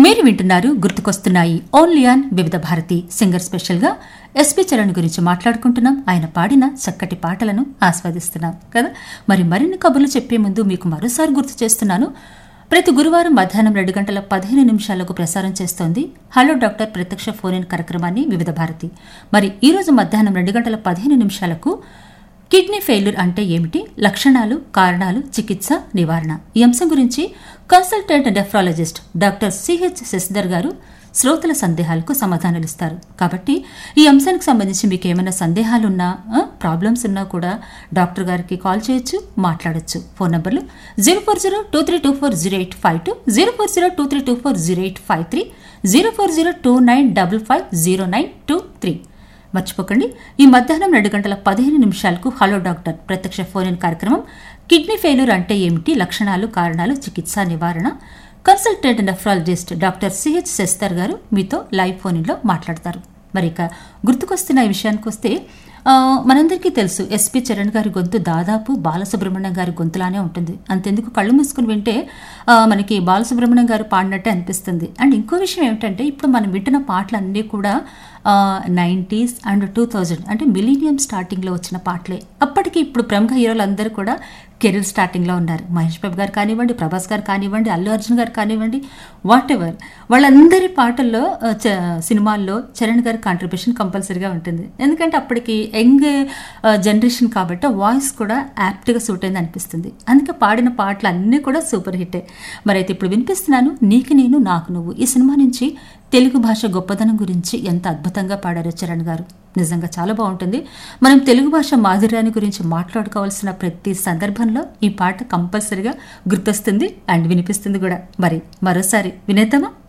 మీరు వింటున్నారు గుర్తుకొస్తున్నాయి ఓన్లీ ఆన్ వివిధ భారతి. సింగర్ స్పెషల్ గా ఎస్పీ చరణ్ గురించి మాట్లాడుకుంటున్నాం. ఆయన పాడిన చక్కటి పాటలను ఆస్వాదిస్తున్నాం కదా. మరిన్ని కబుర్లు చెప్పే ముందు మీకు మరోసారి గుర్తు చేస్తున్నాను. ప్రతి గురువారం మధ్యాహ్నం 2:15 ప్రసారం చేస్తోంది హలో డాక్టర్ ప్రత్యక్ష ఫోన్ ఇన్ కార్యక్రమాన్ని వివిధ భారతి. ఈ రోజు మధ్యాహ్నం 2:15 కిడ్నీ ఫెయిల్యూర్ అంటే ఏమిటి, లక్షణాలు, కారణాలు, చికిత్స, నివారణ, ఈ అంశం గురించి consultant nephrologist doctor CH Shashidhar గారు శ్రోతల సందేహాలకు సమాధానాలు ఇస్తారు. కాబట్టి ఈ అంశానికి సంబంధించి మీకు ఏమైనా సందేహాలున్నా, ప్రాబ్లమ్స్ ఉన్నా కూడా డాక్టర్ గారికి కాల్ చేయొచ్చు, మాట్లాడొచ్చు. ఫోన్ నంబర్లు 04023240852, 04023240853, 04029550923. మర్చిపోకండి. ఈ మధ్యాహ్నం 2:15 హలో డాక్టర్ ప్రత్యక్ష ఫోన్ ఇన్ కార్యక్రమం కిడ్నీ ఫెయిల్యూర్ అంటే ఏమిటి, లక్షణాలు, కారణాలు, చికిత్స, నివారణ, consultant nephrologist doctor CH Shashidhar గారు మీతో లైవ్ ఫోన్ ఇన్లో మాట్లాడతారు. ఇక గుర్తుకొస్తున్న ఈ విషయానికి వస్తే, మనందరికీ తెలుసు ఎస్పీ చరణ్ గారి గొంతు దాదాపు బాలసుబ్రహ్మణ్యం గారి గొంతులానే ఉంటుంది. అంతెందుకు కళ్ళు మూసుకుని వింటే మనకి బాలసుబ్రహ్మణ్యం గారు పాడినట్టే అనిపిస్తుంది. అండ్ ఇంకో విషయం ఏమిటంటే, ఇప్పుడు మనం వింటున్న పాటలన్నీ కూడా 90s అండ్ 2000 అంటే మిలీనియం స్టార్టింగ్లో వచ్చిన పాటలే. అప్పటికి ఇప్పుడు ప్రముఖ హీరోలందరూ కూడా కెరీర్ స్టార్టింగ్లో ఉన్నారు. మహేష్ బాబు గారు కానివ్వండి, ప్రభాస్ గారు కానివ్వండి, అల్లు అర్జున్ గారు కానివ్వండి, వాట్ ఎవర్, వాళ్ళందరి పాటల్లో సినిమాల్లో చరణ్ గారి కాంట్రిబ్యూషన్ కంపల్సరీగా ఉంటుంది. ఎందుకంటే అప్పటికి యంగ్ జనరేషన్ కాబట్టి వాయిస్ కూడా యాప్ట్గా సూట్ అయింది అనిపిస్తుంది. అందుకే పాడిన పాటలు అన్నీ కూడా సూపర్ హిట్టే. అయితే ఇప్పుడు వినిపిస్తున్నాను నీకు నేను నాకు నువ్వు. ఈ సినిమా నుంచి తెలుగు భాష గొప్పదనం గురించి ఎంత అద్భుతంగా పాడారో చరణ్ గారు. నిజంగా చాలా బాగుంటుంది. మనం తెలుగు భాష మాధుర్యాన్ని గురించి మాట్లాడుకోవాల్సిన ప్రతి సందర్భంలో ఈ పాట కంపల్సరీగా గుర్తొస్తుంది అండ్ వినిపిస్తుంది కూడా. మరోసారి వినేద్దామా?